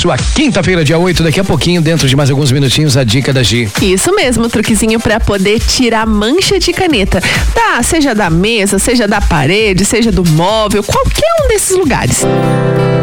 sua quinta-feira, dia 8, daqui a pouquinho, dentro de mais alguns minutinhos, a dica da Gi. Isso mesmo, truquezinho pra poder tirar mancha de caneta. Seja da mesa, seja da parede, seja do móvel, qualquer um desses lugares.